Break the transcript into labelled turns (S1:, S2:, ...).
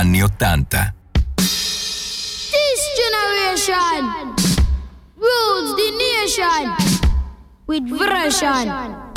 S1: anni 80.
S2: This generation rules the nation with version.